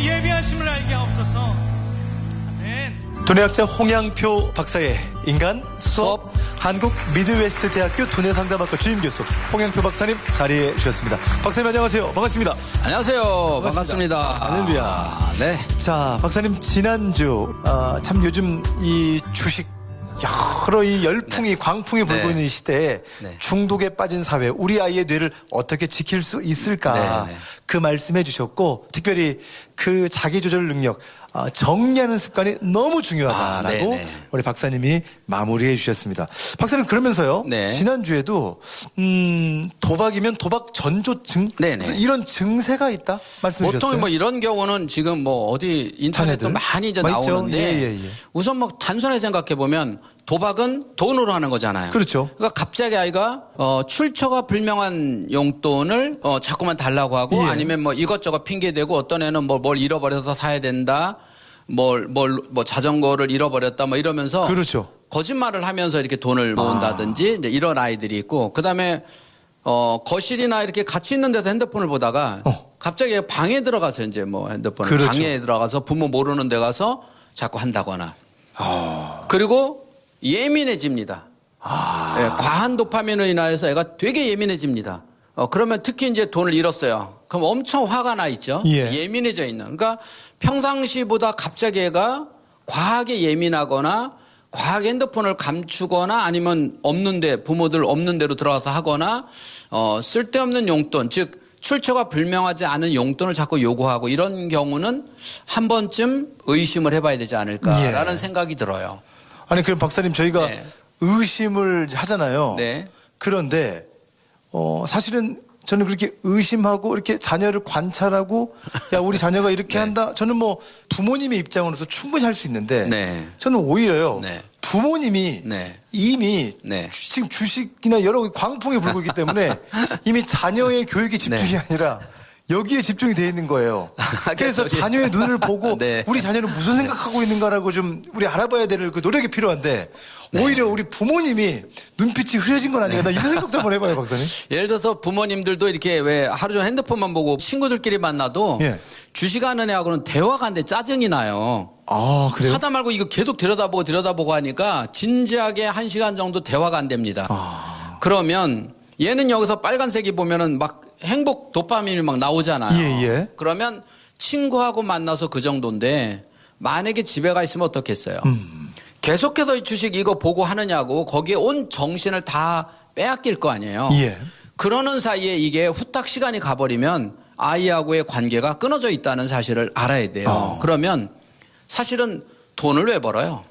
예비하심을 알게 하옵소서. 아멘. 두뇌학자 홍양표 박사의 인간 수업, 한국 미드웨스트 대학교 두뇌상담학과 주임교수 홍양표 박사님 자리해 주셨습니다. 박사님 안녕하세요. 반갑습니다. 안녕하세요. 반갑습니다. 할렐루야. 네. 자, 박사님 지난주 참 요즘 이 주식 여러 이 열풍이 네. 광풍이 불고 네. 있는 이 시대에 네. 중독에 빠진 사회, 우리 아이의 뇌를 어떻게 지킬 수 있을까? 네. 네. 그 말씀해 주셨고, 특별히 그 자기조절 능력, 정리하는 습관이 너무 중요하다라고 네, 네. 우리 박사님이 마무리해 주셨습니다. 박사님 그러면서요, 네. 지난주에도 도박이면 도박 전조증 네, 네. 이런 증세가 있다 말씀해 주셨어요. 보통 뭐 이런 경우는 지금 뭐 어디 인터넷도 자녀들? 많이 이제 있죠? 나오는데 예. 우선 뭐 단순하게 생각해 보면 도박은 돈으로 하는 거잖아요. 그렇죠. 그러니까 갑자기 아이가 출처가 불명한 용돈을 자꾸만 달라고 하고 예. 아니면 뭐 이것저것 핑계 대고 어떤 애는 뭘 잃어버려서 사야 된다. 뭐 자전거를 잃어버렸다 뭐 이러면서 그렇죠. 거짓말을 하면서 이렇게 돈을 모은다든지 이제 이런 아이들이 있고 그다음에 거실이나 이렇게 같이 있는 데서 핸드폰을 보다가 갑자기 방에 들어가서 이제 뭐 핸드폰을 그렇죠. 방에 들어가서 부모 모르는 데 가서 자꾸 한다거나 그리고 예민해집니다. 예, 과한 도파민으로 인하여서 애가 되게 예민해집니다. 그러면 특히 이제 돈을 잃었어요. 그럼 엄청 화가 나 있죠. 예. 예민해져 있는. 그러니까 평상시보다 갑자기 애가 과하게 예민하거나 과하게 핸드폰을 감추거나 아니면 부모들 없는 데로 들어가서 하거나 쓸데없는 용돈, 즉 출처가 불명하지 않은 용돈을 자꾸 요구하고 이런 경우는 한 번쯤 의심을 해봐야 되지 않을까라는 예. 생각이 들어요. 아니 그럼 박사님 저희가 네. 의심을 하잖아요. 네. 그런데 사실은 저는 그렇게 의심하고 이렇게 자녀를 관찰하고 야 우리 자녀가 이렇게 네. 한다. 저는 뭐 부모님의 입장으로서 충분히 할 수 있는데 네. 저는 오히려요. 네. 부모님이 네. 이미 네. 지금 주식이나 여러 광풍이 불고 있기 때문에 이미 자녀의 교육에 집중이 네. 아니라 여기에 집중이 되어 있는 거예요. 그래서 저기- 자녀의 눈을 보고 네. 우리 자녀는 무슨 생각하고 있는가라고 좀 우리 알아봐야 될 그 노력이 필요한데 오히려 우리 부모님이 눈빛이 흐려진 건 아닌가 나 이런 생각도 한번 해봐요 박사님. 예를 들어서 부모님들도 이렇게 왜 하루 종일 핸드폰만 보고 친구들끼리 만나도 예. 주식하는 애하고는 대화가 안 돼 짜증이 나요. 아 그래요? 하다 말고 이거 계속 들여다보고 하니까 진지하게 1시간 정도 대화가 안 됩니다. 그러면 얘는 여기서 빨간색이 보면은 막 행복 도파민이 막 나오잖아요. 예. 그러면 친구하고 만나서 그 정도인데 만약에 집에 가 있으면 어떻겠어요? 계속해서 이 주식 이거 보고 하느냐고 거기에 온 정신을 다 빼앗길 거 아니에요. 예. 그러는 사이에 이게 후딱 시간이 가버리면 아이하고의 관계가 끊어져 있다는 사실을 알아야 돼요. 그러면 사실은 돈을 왜 벌어요?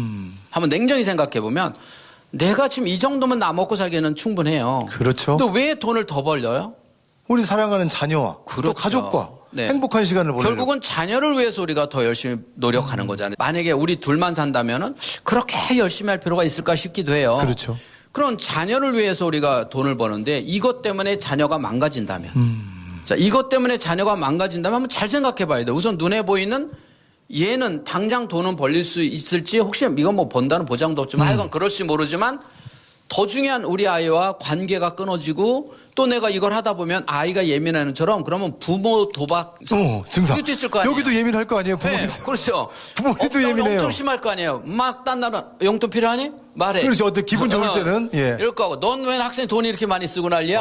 한번 냉정히 생각해 보면 내가 지금 이 정도면 나 먹고 살기는 충분해요. 그렇죠. 근데 왜 돈을 더 벌려요? 우리 사랑하는 자녀와 그렇죠. 또 가족과 네. 행복한 시간을 보내려고. 결국은 자녀를 위해서 우리가 더 열심히 노력하는 거잖아요. 만약에 우리 둘만 산다면은 그렇게 열심히 할 필요가 있을까 싶기도 해요. 그렇죠. 그럼 자녀를 위해서 우리가 돈을 버는데 이것 때문에 자녀가 망가진다면 자, 이것 때문에 자녀가 망가진다면 한번 잘 생각해 봐야 돼요. 우선 눈에 보이는 얘는 당장 돈은 벌릴 수 있을지 혹시 이건 뭐 번다는 보장도 없지만 하여간 그럴지 모르지만 더 중요한 우리 아이와 관계가 끊어지고 또 내가 이걸 하다 보면 아이가 예민한 것처럼 그러면 부모 도박 증상. 이것도 있을 거 아니에요. 여기도 예민할 거 아니에요, 부모님. 네, 그렇죠. 부모님도 예민해요. 엄청 심할 거 아니에요. 막 딴 나라 용돈 필요하니? 말해. 그렇죠. 어때 기분 좋을 때는 예. 이럴 거고 넌 왜 학생이 돈이 이렇게 많이 쓰고 난리야?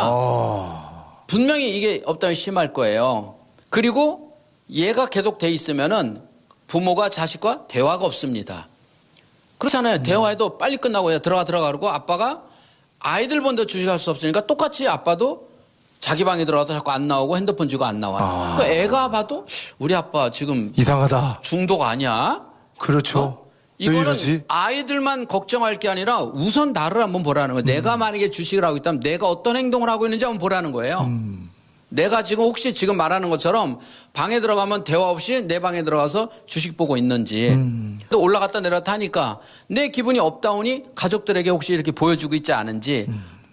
분명히 이게 없다면 심할 거예요. 그리고 얘가 계속 돼 있으면은 부모가 자식과 대화가 없습니다. 그렇잖아요. 대화해도 빨리 끝나고 야 들어가 그러고 아빠가 아이들 본데 주식할 수 없으니까 똑같이 아빠도 자기 방에 들어가서 자꾸 안 나오고 핸드폰 쥐고 안 나와요. 그러니까 애가 봐도 우리 아빠 지금 이상하다. 중독 아니야? 그렇죠. 왜 이거는 이러지? 아이들만 걱정할 게 아니라 우선 나를 한번 보라는 거예요. 내가 만약에 주식을 하고 있다면 내가 어떤 행동을 하고 있는지 한번 보라는 거예요. 내가 지금 혹시 지금 말하는 것처럼 방에 들어가면 대화 없이 내 방에 들어가서 주식 보고 있는지 또 올라갔다 내려갔다 하니까 내 기분이 업다운이 가족들에게 혹시 이렇게 보여주고 있지 않은지